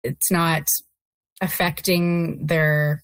It's not affecting their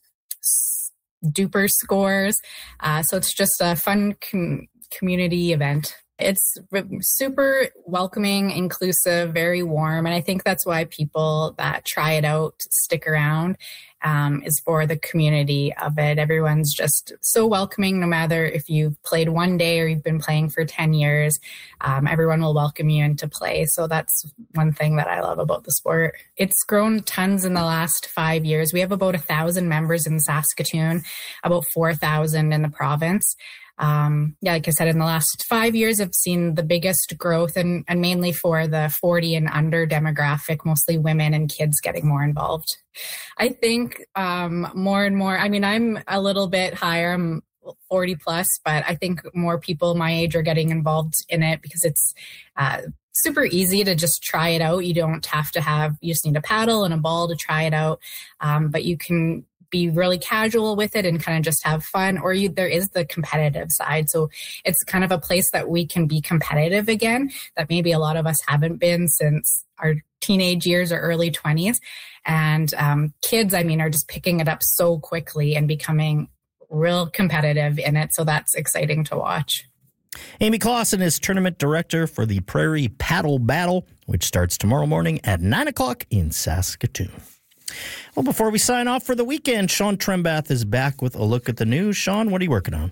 duper scores. So it's just a fun community event. It's super welcoming, inclusive, very warm. And I think that's why people that try it out stick around, is for the community of it. Everyone's just so welcoming, no matter if you've played one day or you've been playing for 10 years. Everyone will welcome you into play. So that's one thing that I love about the sport. It's grown tons in the last 5 years. We have about 1,000 members in Saskatoon, about 4,000 in the province. Like I said, in the last 5 years, I've seen the biggest growth and mainly for the 40 and under demographic, mostly women and kids getting more involved. I think more and more, I mean, I'm a little bit higher, I'm 40 plus, but I think more people my age are getting involved in it because it's super easy to just try it out. You don't have to you just need a paddle and a ball to try it out, but you can be really casual with it and kind of just have fun, or there is the competitive side. So it's kind of a place that we can be competitive again, that maybe a lot of us haven't been since our teenage years or early 20s. And kids, I mean, are just picking it up so quickly and becoming real competitive in it. So that's exciting to watch. Amy Clausen is tournament director for the Prairie Paddle Battle, which starts tomorrow morning at 9 o'clock in Saskatoon. Well, before we sign off for the weekend, Sean Trembath is back with a look at the news. Sean, what are you working on?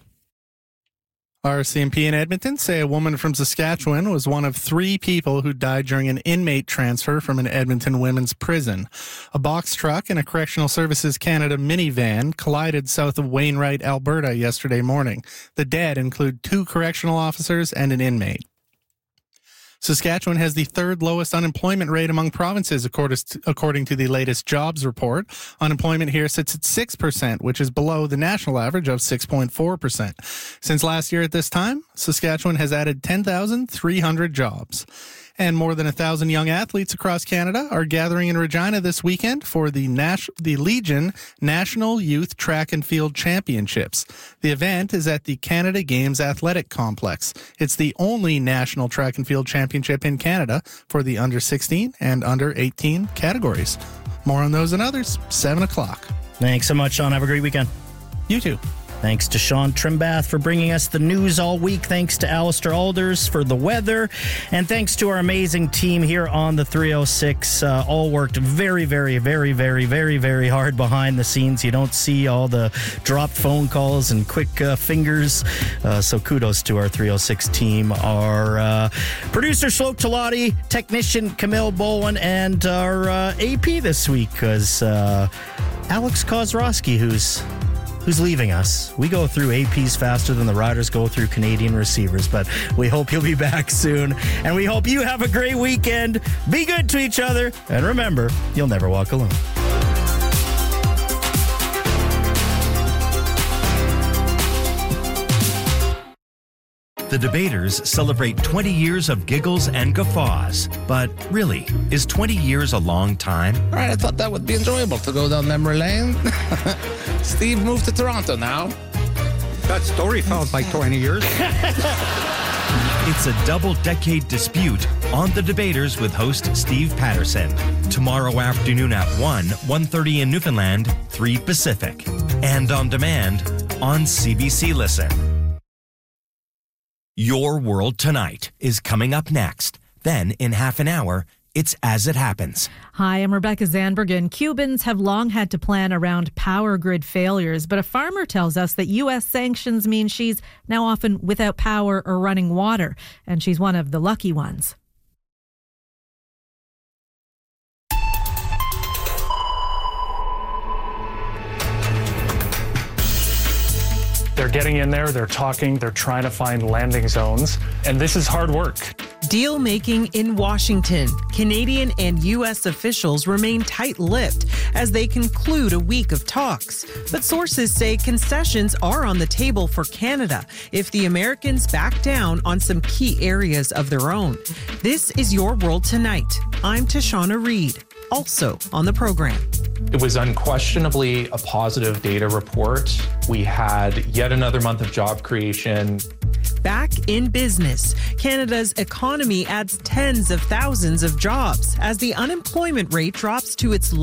RCMP in Edmonton say a woman from Saskatchewan was one of 3 people who died during an inmate transfer from an Edmonton women's prison. A box truck and a Correctional Services Canada minivan collided south of Wainwright, Alberta yesterday morning. The dead include 2 correctional officers and an inmate. Saskatchewan has the 3rd lowest unemployment rate among provinces, according to the latest jobs report. Unemployment here sits at 6%, which is below the national average of 6.4%. Since last year at this time, Saskatchewan has added 10,300 jobs. And more than 1,000 young athletes across Canada are gathering in Regina this weekend for the Legion National Youth Track and Field Championships. The event is at the Canada Games Athletic Complex. It's the only national track and field championship in Canada for the under 16 and under 18 categories. More on those and others, 7 o'clock. Thanks so much, Sean. Have a great weekend. You too. Thanks to Sean Trembath for bringing us the news all week. Thanks to Alistair Alders for the weather. And thanks to our amazing team here on the 306. All worked very, very, very, very, very, very hard behind the scenes. You don't see all the dropped phone calls and quick fingers. So kudos to our 306 team. Our producer, Slope Talati, technician, Camille Bowen, and our AP this week was Alex Kozrowski, who's leaving us. We go through APs faster than the Riders go through Canadian receivers, but we hope you'll be back soon, and we hope you have a great weekend. Be good to each other, and remember, you'll never walk alone. The Debaters celebrate 20 years of giggles and guffaws. But really, is 20 years a long time? All right, I thought that would be enjoyable to go down memory lane. Steve moved to Toronto now. That story felt like 20 years. It's a double-decade dispute on The Debaters with host Steve Patterson. Tomorrow afternoon at 1:30 in Newfoundland, 3 Pacific. And on demand on CBC Listen. Your World Tonight is coming up next. Then, in half an hour, it's As It Happens. Hi, I'm Rebecca Zandbergen. Cubans have long had to plan around power grid failures, but a farmer tells us that U.S. sanctions mean she's now often without power or running water, and she's one of the lucky ones. They're getting in there, they're talking, they're trying to find landing zones, and this is hard work. Deal making in Washington. Canadian and U.S. officials remain tight-lipped as they conclude a week of talks. But sources say concessions are on the table for Canada if the Americans back down on some key areas of their own. This is Your World Tonight. I'm Tashana Reed, also on the program. It was unquestionably a positive data report. We had yet another month of job creation. back in business. Canada's economy adds tens of thousands of jobs as the unemployment rate drops to its